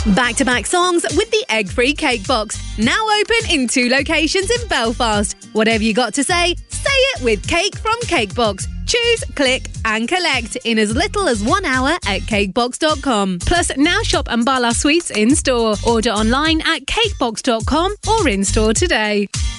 Back-to-back songs with the egg-free cake box. Now open in 2 locations in Belfast. Whatever you got to say it with Cake from Cakebox. Choose, click and collect in as little as 1 hour at cakebox.com. Plus, now shop Ambala Sweets in store. Order online at cakebox.com or in store today.